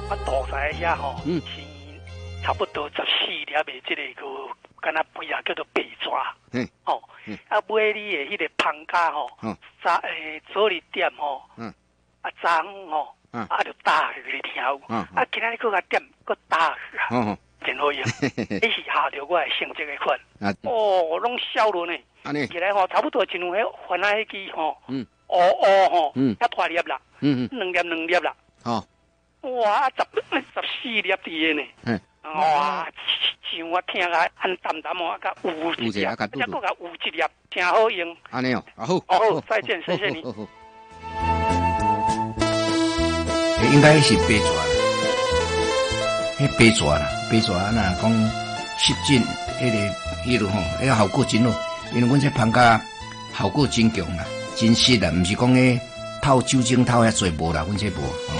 我大仔遐吼，是差不多14粒的这个敢若肥啊，叫做白蛇。哦，啊买你的迄个芳家吼，早日点吼，啊昨吼，啊就打去跳，啊今仔日搁甲点，搁打去啊，真好用。迄是下着我的成绩的款。哦，拢笑了呢。起来吼，差不多亲像迄翻啊迄支吼，吼，遐大粒啦，2粒啦。哦，哇，14粒伫的呢。哇，像我听啊，按淡淡哦，甲有一粒，再搁甲有一粒，真好用。 安尼哦，好， 好，再见，谢谢你。 应该是白蛇啦，迄白蛇啦，白蛇若讲湿疹，迄个吼，迄效果真好，因为阮这芳家效果真强啦，真实啦，毋是讲透酒精透遐侪无啦，阮这无。